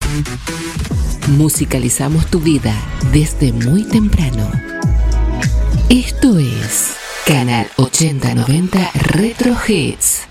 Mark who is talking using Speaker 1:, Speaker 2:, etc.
Speaker 1: Musicalizamos tu vida desde muy temprano. Esto es Canal 8090 Retro Hits.